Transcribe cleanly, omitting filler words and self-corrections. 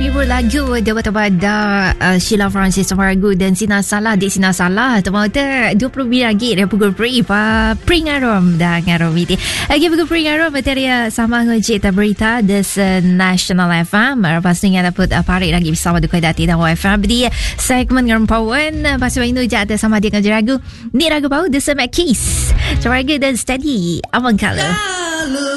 Penghibur lagu Dawata Sheila Francis Samaragu dan Sina Salah di Sina Salah Tomata 20 lagi dari pukul Peringarom dah ngarom ini. Lagi pukul Peringarom materia sama ngecik berita This National FM. Lepas ni yang dapat parik lagi bersama Dukai Dati dan FM di segmen Ngerampawan. Pasal ini jatuh sama dia ngajar lagu. Ni lagu bau The Mac Keys Samaragu dan Steady Abang Kalau